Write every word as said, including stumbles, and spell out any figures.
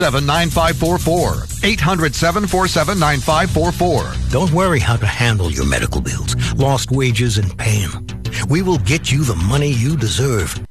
seven nine five four four. eight hundred, seven four seven, nine five four four. Don't worry how to handle your medical bills, lost wages, and pain. We will get you the money you deserve.